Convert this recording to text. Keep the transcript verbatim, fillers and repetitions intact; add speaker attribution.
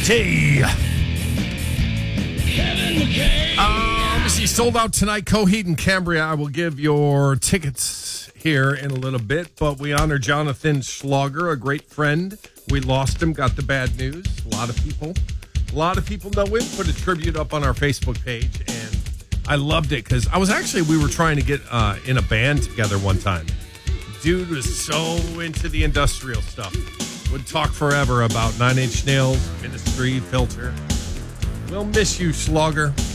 Speaker 1: Okay. Uh, let me see. Sold out tonight. Coheed and Cambria. I will give your tickets here in a little bit, but we honor Jonathan Schlager, a great friend. We lost him. Got the bad news. A lot of people, a lot of people know him. Put a tribute up on our Facebook page, and I loved it because I was actually we were trying to get uh, in a band together one time. Dude was so into the industrial stuff. Would talk forever about Nine Inch Nails, Ministry, Filter. We'll miss you, Slugger.